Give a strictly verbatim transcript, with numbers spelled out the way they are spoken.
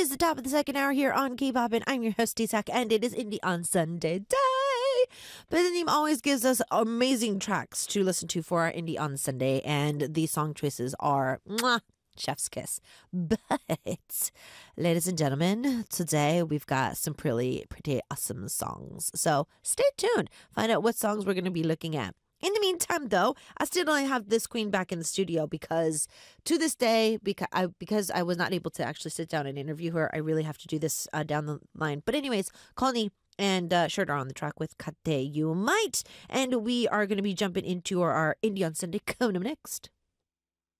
is the top of the second hour here on K-Pop, and I'm your host, T-Sack, and it is Indie on Sunday day. But the name always gives us amazing tracks to listen to for our Indie on Sunday, and the song choices are mwah, chef's kiss. But, ladies and gentlemen, today we've got some pretty, pretty awesome songs. So stay tuned. Find out what songs we're going to be looking at. In the meantime, though, I still don't have this queen back in the studio because to this day, because I, because I was not able to actually sit down and interview her, I really have to do this uh, down the line. But anyways, Connie and uh, Shirt are on the track with Kate You Might. And we are going to be jumping into our, our Indie on Sunday coming up next.